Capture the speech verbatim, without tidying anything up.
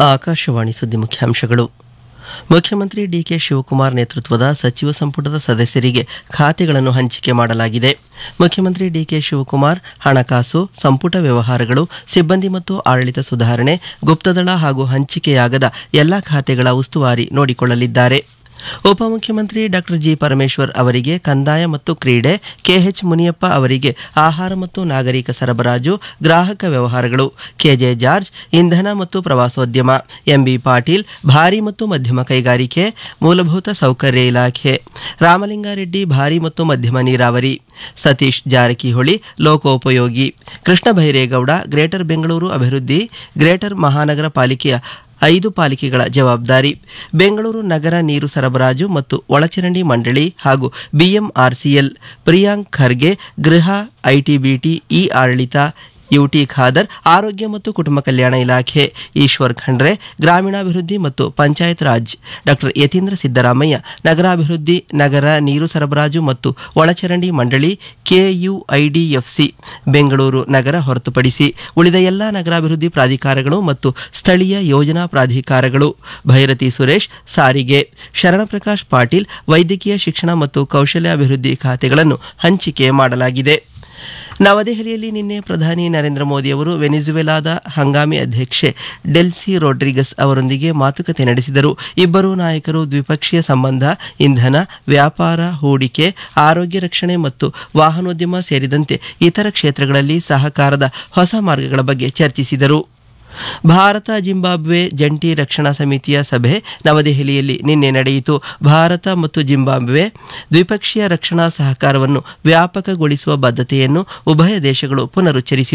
ಆಕಾಶವಾಣಿ ಸುದ್ದಿ ಮುಖ್ಯಾಂಶಗಳು. ಮುಖ್ಯಮಂತ್ರಿ ಡಿಕೆ ಶಿವಕುಮಾರ್ ನೇತೃತ್ವದ ಸಚಿವ ಸಂಪುಟದ ಸದಸ್ಯರಿಗೆ ಖಾತೆಗಳನ್ನು ಹಂಚಿಕೆ ಮಾಡಲಾಗಿದೆ. ಮುಖ್ಯಮಂತ್ರಿ ಡಿಕೆ ಶಿವಕುಮಾರ್ ಹಣಕಾಸು, ಸಂಪುಟ ವ್ಯವಹಾರಗಳು, ಸಿಬ್ಬಂದಿ ಮತ್ತು ಆಡಳಿತ ಸುಧಾರಣೆ, ಗುಪ್ತದಳ ಹಾಗೂ ಹಂಚಿಕೆಯಾಗದ ಎಲ್ಲಾ ಖಾತೆಗಳ ಉಸ್ತುವಾರಿ ನೋಡಿಕೊಳ್ಳಲಿದ್ದಾರೆ. ಉಪಮುಖ್ಯಮಂತ್ರಿ ಡಾಕ್ಟರ್ ಜಿ ಪರಮೇಶ್ವರ್ ಅವರಿಗೆ ಕಂದಾಯ ಮತ್ತು ಕ್ರೀಡೆ, ಕೆಎಚ್ ಮುನಿಯಪ್ಪ ಅವರಿಗೆ ಆಹಾರ ಮತ್ತು ನಾಗರಿಕ ಸರಬರಾಜು, ಗ್ರಾಹಕ ವ್ಯವಹಾರಗಳು, ಕೆಜೆ ಜಾರ್ಜ್ ಇಂಧನ ಮತ್ತು ಪ್ರವಾಸೋದ್ಯಮ, ಎಂಬಿ ಪಾಟೀಲ್ ಭಾರಿ ಮತ್ತು ಮಧ್ಯಮ ಕೈಗಾರಿಕೆ, ಮೂಲಭೂತ ಸೌಕರ್ಯ ಇಲಾಖೆ, ರಾಮಲಿಂಗಾರೆಡ್ಡಿ ಭಾರಿ ಮತ್ತು ಮಧ್ಯಮ ನೀರಾವರಿ, ಸತೀಶ್ ಜಾರಕಿಹೊಳಿ ಲೋಕೋಪಯೋಗಿ, ಕೃಷ್ಣ ಬೈರೇಗೌಡ ಗ್ರೇಟರ್ ಬೆಂಗಳೂರು ಅಭಿವೃದ್ಧಿ, ಗ್ರೇಟರ್ ಮಹಾನಗರ ಪಾಲಿಕೆಯ ಐದು ಪಾಲಿಕೆಗಳ ಜವಾಬ್ದಾರಿ, ಬೆಂಗಳೂರು ನಗರ ನೀರು ಸರಬರಾಜು ಮತ್ತು ಒಳಚರಂಡಿ ಮಂಡಳಿ ಹಾಗೂ ಬಿಎಂಆರ್ಸಿಎಲ್, ಪ್ರಿಯಾಂಕ್ ಖರ್ಗೆ ಗೃಹ, ಐಟಿಬಿಟಿ, ಇ ಆಡಳಿತ, ಯುಟಿ ಖಾದರ್ ಆರೋಗ್ಯ ಮತ್ತು ಕುಟುಂಬ ಕಲ್ಯಾಣ ಇಲಾಖೆ, ಈಶ್ವರ್ ಖಂಡ್ರೆ ಗ್ರಾಮೀಣಾಭಿವೃದ್ಧಿ ಮತ್ತು ಪಂಚಾಯತ್ ರಾಜ್, ಡಾಕ್ಟರ್ ಯತೀಂದ್ರ ಸಿದ್ದರಾಮಯ್ಯ ನಗರಾಭಿವೃದ್ಧಿ, ನಗರ ನೀರು ಸರಬರಾಜು ಮತ್ತು ಒಳಚರಂಡಿ ಮಂಡಳಿ, ಕೆಯುಐಡಿಎಫ್ಸಿ ಬೆಂಗಳೂರು ನಗರ ಹೊರತುಪಡಿಸಿ ಉಳಿದ ಎಲ್ಲಾ ನಗರಾಭಿವೃದ್ಧಿ ಪ್ರಾಧಿಕಾರಗಳು ಮತ್ತು ಸ್ಥಳೀಯ ಯೋಜನಾ ಪ್ರಾಧಿಕಾರಗಳು, ಭೈರತಿ ಸುರೇಶ್ ಸಾರಿಗೆ, ಶರಣಪ್ರಕಾಶ್ ಪಾಟೀಲ್ ವೈದ್ಯಕೀಯ ಶಿಕ್ಷಣ ಮತ್ತು ಕೌಶಲ್ಯಾಭಿವೃದ್ಧಿ ಖಾತೆಗಳನ್ನು ಹಂಚಿಕೆ ಮಾಡಲಾಗಿದೆ. ನವದೆಹಲಿಯಲ್ಲಿ ನಿನ್ನೆ ಪ್ರಧಾನಿ ನರೇಂದ್ರ ಮೋದಿ ಅವರು ವೆನಿಜುವೆಲಾದ ಹಂಗಾಮಿ ಅಧ್ಯಕ್ಷೆ ಡೆಲ್ಸಿ ರೊಡ್ರಿಗಸ್ ಅವರೊಂದಿಗೆ ಮಾತುಕತೆ ನಡೆಸಿದರು. ಇಬ್ಬರೂ ನಾಯಕರು ದ್ವಿಪಕ್ಷೀಯ ಸಂಬಂಧ, ಇಂಧನ, ವ್ಯಾಪಾರ, ಹೂಡಿಕೆ, ಆರೋಗ್ಯ ರಕ್ಷಣೆ ಮತ್ತು ವಾಹನೋದ್ಯಮ ಸೇರಿದಂತೆ ಇತರ ಕ್ಷೇತ್ರಗಳಲ್ಲಿ ಸಹಕಾರದ ಹೊಸ ಮಾರ್ಗಗಳ ಬಗ್ಗೆ ಚರ್ಚಿಸಿದರು. ಭಾರತ ಜಿಂಬಾಬ್ವೆ ಜಂಟಿ ರಕ್ಷಣಾ ಸಮಿತಿಯ ಸಭೆ ನವದೆಹಲಿಯಲ್ಲಿ ನಿನ್ನೆ ನಡೆಯಿತು. ಭಾರತ ಮತ್ತು ಜಿಂಬಾಬ್ವೆ ದ್ವಿಪಕ್ಷೀಯ ರಕ್ಷಣಾ ಸಹಕಾರವನ್ನು ವ್ಯಾಪಕಗೊಳಿಸುವ ಬದ್ಧತೆಯನ್ನು ಉಭಯ ದೇಶಗಳು ಪುನರುಚ್ಚರಿಸಿವೆ.